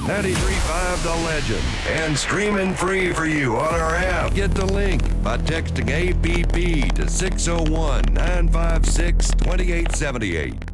93.5 The Legend. And streaming free for you on our app. Get the link by texting APP to 601-956-2878.